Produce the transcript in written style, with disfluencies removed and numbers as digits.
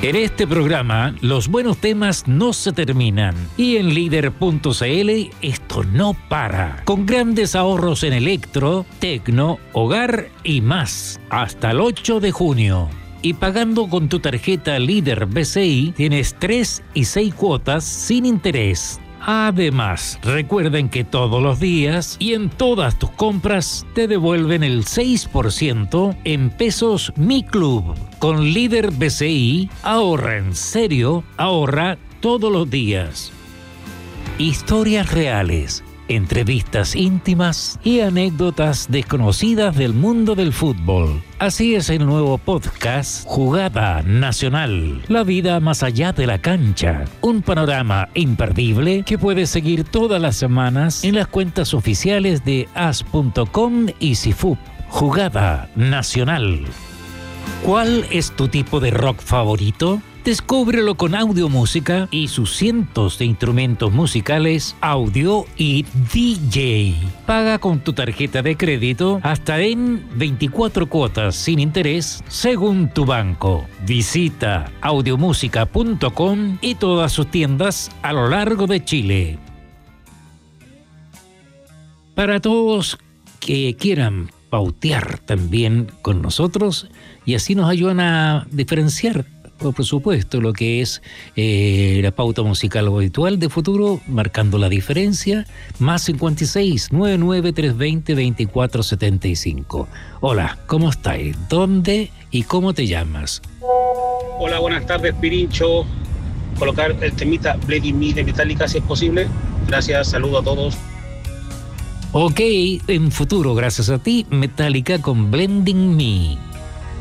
En este programa, los buenos temas no se terminan. Y en Líder.cl esto no para. Con grandes ahorros en electro, tecno, hogar y más. Hasta el 8 de junio. Y pagando con tu tarjeta Líder BCI, tienes 3 y 6 cuotas sin interés. Además, recuerden que todos los días y en todas tus compras te devuelven el 6% en pesos Mi Club. Con Líder BCI, ahorra en serio, ahorra todos los días. Historias reales, entrevistas íntimas y anécdotas desconocidas del mundo del fútbol. Así es el nuevo podcast Jugada Nacional. La vida más allá de la cancha. Un panorama imperdible que puedes seguir todas las semanas en las cuentas oficiales de as.com y Cifuf. Jugada Nacional. ¿Cuál es tu tipo de rock favorito? Descúbrelo con Audiomúsica y sus cientos de instrumentos musicales, audio y DJ. Paga con tu tarjeta de crédito hasta en 24 cuotas sin interés según tu banco. Visita audiomusica.com y todas sus tiendas a lo largo de Chile. Para todos que quieran pautear también con nosotros y así nos ayudan a diferenciar, por supuesto, lo que es la pauta musical habitual de Futuro, marcando la diferencia, más 56 99 320 2475. Hola, ¿cómo estás? ¿Dónde y cómo te llamas? Hola, buenas tardes, Pirincho. Colocar el temita Bleeding Me de Metallica si es posible. Gracias, saludo a todos. Ok, en Futuro, gracias a ti, Metallica con Blending Me.